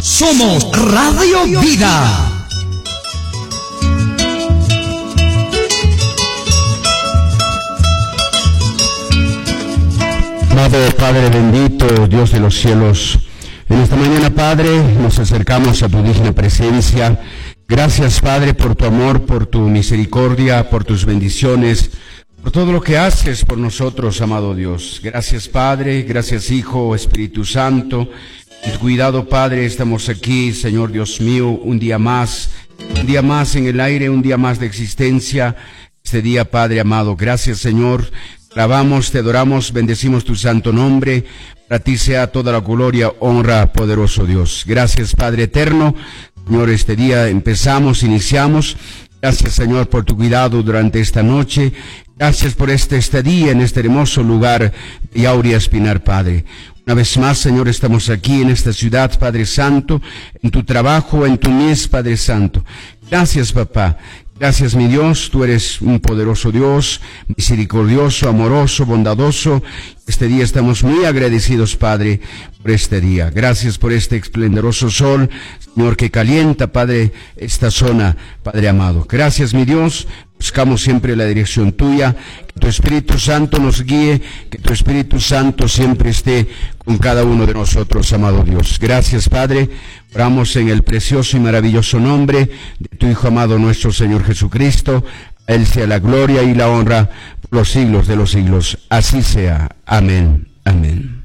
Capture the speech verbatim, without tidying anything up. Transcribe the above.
Somos Radio Vida. Amado Padre bendito, Dios de los cielos, en esta mañana, Padre, nos acercamos a tu digna presencia. Gracias, Padre, por tu amor, por tu misericordia, por tus bendiciones, por todo lo que haces por nosotros, amado Dios. Gracias, Padre, gracias, Hijo, Espíritu Santo. En tu cuidado, Padre, estamos aquí, Señor Dios mío, un día más, un día más en el aire, un día más de existencia. Este día, Padre amado, gracias, Señor. Te alabamos, te adoramos, bendecimos tu santo nombre. Para ti sea toda la gloria, honra, poderoso Dios. Gracias, Padre eterno. Señor, este día empezamos, iniciamos. Gracias, Señor, por tu cuidado durante esta noche. Gracias por este estadía en este hermoso lugar de Aurea Espinar, Padre. Una vez más, Señor, estamos aquí en esta ciudad, Padre Santo, en tu trabajo, en tu mies, Padre Santo. Gracias, papá. Gracias, mi Dios, tú eres un poderoso Dios, misericordioso, amoroso, bondadoso. Este día estamos muy agradecidos, Padre, por este día. Gracias por este esplendoroso sol, Señor, que calienta, Padre, esta zona, Padre amado. Gracias, mi Dios. Buscamos siempre la dirección tuya, que tu Espíritu Santo nos guíe, que tu Espíritu Santo siempre esté con cada uno de nosotros, amado Dios. Gracias, Padre. Oramos en el precioso y maravilloso nombre de tu Hijo amado, nuestro Señor Jesucristo. A Él sea la gloria y la honra por los siglos de los siglos. Así sea. Amén. Amén.